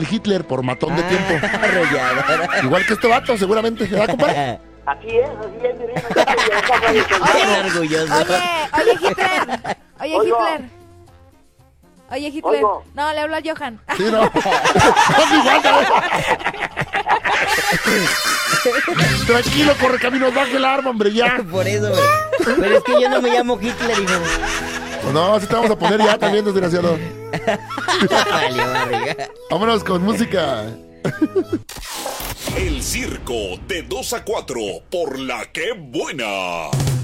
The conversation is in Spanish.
el Hitler por matón de tiempo. Arrolladora. Igual que este vato, seguramente. ¿Verdad, compadre? Así es, mi reina. Bien orgulloso. Oye, Hitler. Oye, Oigo. Hitler. Oye, Hitler. Oigo. No, le hablo a Johan. Sí, no. No, igual, ¿sabes? Tranquilo, corre caminos, baje el arma, hombre, ya. Por eso, güey. Pero es que yo no me llamo Hitler, hijo. Pues no, así te vamos a poner ya también, desgraciado. Valió, barriga. Vámonos con música. El circo de 2 a 4 por La Que Buena.